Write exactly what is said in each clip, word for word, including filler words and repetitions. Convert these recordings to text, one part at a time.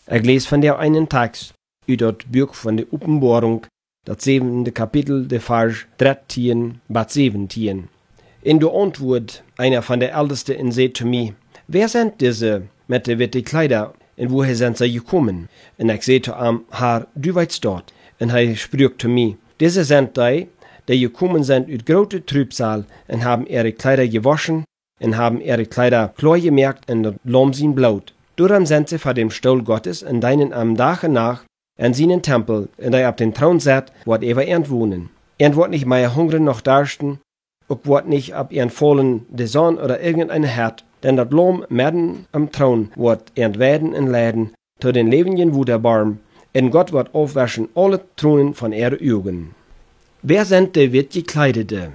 Ich lese von der einen Text uit dat Buch von der Openbarung, dat zevende Kapitel, de Vers dreizehn bis zeventien. In der Antwort einer von der Ältesten und sagt zu mir, wer sind diese mit den witten Kleider und woher sind sie gekommen? Und ich sagte ihm, Herr, du weißt dort. Und er sprach zu mir, diese sind die, die gekommen sind uit große Trübsal und haben ihre Kleider gewaschen und haben ihre Kleider klar gemerkt in das Lamm Blut. Darum sind sie vor dem Stuhl Gottes und deinen am Tage nach in seinen Tempel, und er auf den Thron sitzt, wird er ernt wohnen. Er wird nicht mehr hungern noch darsten, auch wird nicht ab ihren Fallen der Sonne oder irgendeine Herd, denn das Lamm mitten am Thron wird ernt werden und leiden, zu den Lebenden Wuderbarm, und Gott wird aufwaschen alle Thronen von ihre Augen. Wer sind die wird gekleidete?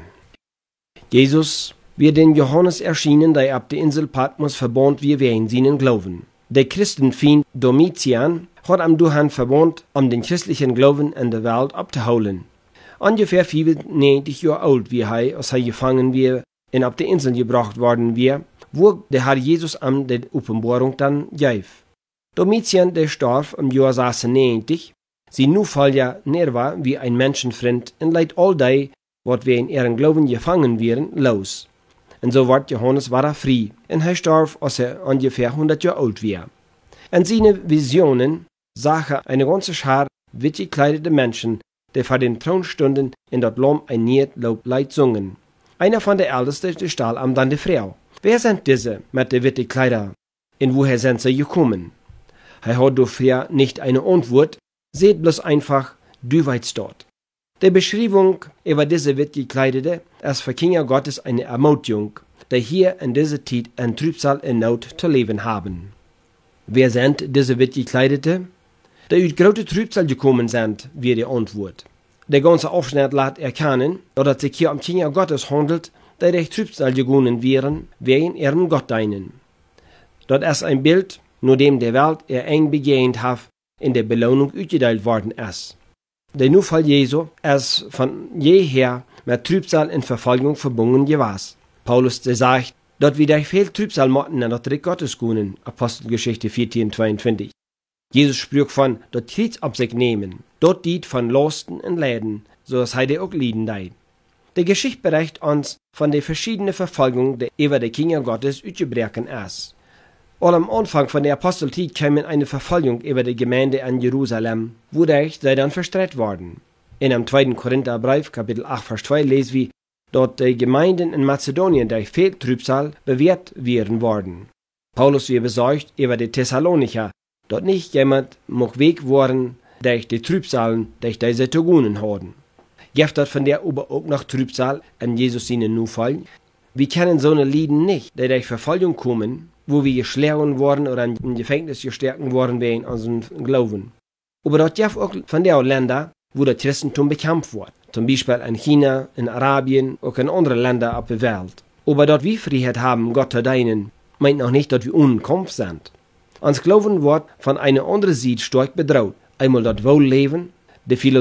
Jesus wird den Johannes erschienen, der ab der Insel Patmos verbond wie wir in seinen Glauben. Der Christenfeind Domitian hat am Duhan verbond, um den christlichen Glauben in der Welt abzuholen. Ungefähr fünfundneunzig Jahre alt wie er, als er gefangen wird und auf die Insel gebracht worden wir, wo der Herr Jesus am der Offenbarung dann gab. Domitian, der starb im Jahr sechsundneunzig, sie nu fall ja näher war wie ein Menschenfreund und leidt all die, wat wir in ihren Glauben gefangen wären, los. Und so ward Johannes war er frei, und er starb, als er ungefähr hundert Jahre alt war. In seinen Visionen sah er eine ganze Schar wit gekleidete Menschen, die vor den Thron stunden in dat Lamm ein Lied Lobleid sungen. Einer von der Ältesten, der stahl am dann die Frau. Wer sind diese mit den witten Kleider? Und woher sind sie gekommen? Er hat dafür nicht eine Antwort, seht bloß einfach, du weißt dort. Die Beschreibung über diese wit gekleidete ist für Kinder Gottes eine Ermutigung, die hier in dieser Zeit in Trübsal in Not zu leben haben. Wer sind diese wit gekleidete? Die uit große Trübsal gekommen sind, wie die Antwort. Der ganze Aufschnitt lässt erkennen, dass es sich hier um Kinder Gottes handelt, die durch Trübsal gegangen wären, wegen ihrem Gott dienen. Das ist ein Bild, nur dem der Welt er eng begehend hat, in der Belohnung uitgedeelt worden ist. Der Nufall Jesu ist von jeher mit Trübsal und Verfolgung verbunden gewesen. Paulus sagt, dass wir durch viel Trübsal mochten in das Reich Gottes gehen, Apostelgeschichte vierzehn zweiundzwanzig. Jesus sprach von, dat Krieg auf sich nehmen, dort diet von Lasten und Leiden, so als er auch Lieden deit. Die Geschichte berichtet uns von der verschiedenen Verfolgung, die über die Kinder Gottes uitgebrochen ist. All am Anfang von der Apostelzeit kam eine Verfolgung über die Gemeinde in Jerusalem, wodurch sie dann verstreut worden. In dem zweiten Korintherbrief, Kapitel acht, Vers zwei, lesen wir, dass die Gemeinden in Mazedonien durch viel Trübsal bewährt werden worden. Paulus wird besorgt über die Thessalonicher, dort nicht jemand mag weg worden durch die Trübsalen, durch die sie zu tun hatten. Gibt dort von der aber auch noch Trübsal an Jesus ihnen nun fallen? Wir kennen so eine Lieden nicht, die durch Verfolgung kommen, wo wir geschlagen worden oder in Gefängnis gestärkt worden wären an unserem Glauben. Aber dort gibt auch von der Länder, wo das Christentum bekämpft wird. Zum Beispiel in China, in Arabien, auch in anderen Ländern auf der Welt. Aber dort wir Freiheit haben, Gott zu dienen, meint noch nicht, dass wir ohne Kampf sind. Uns Glauben wird von einer anderen Seite stark bedroht. Einmal das Wohlleben, die Philosophie,